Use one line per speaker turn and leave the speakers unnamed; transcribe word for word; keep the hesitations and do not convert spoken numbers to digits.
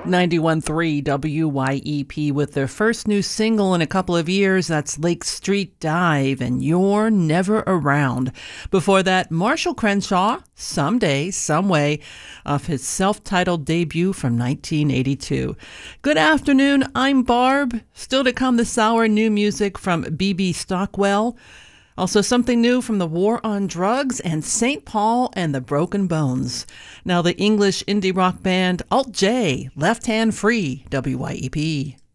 ninety-one point three W Y E P with their first new single in a couple of years. That's Lake Street Dive and You're Never Around. Before that, Marshall Crenshaw, Someday, Someway, off his self-titled debut from nineteen eighty-two. Good afternoon, I'm Barb. Still to come this hour, new music from B B Stockwell. Also something new from the War on Drugs and Saint Paul and the Broken Bones. Now the English indie rock band Alt J, Left Hand Free, W Y E P.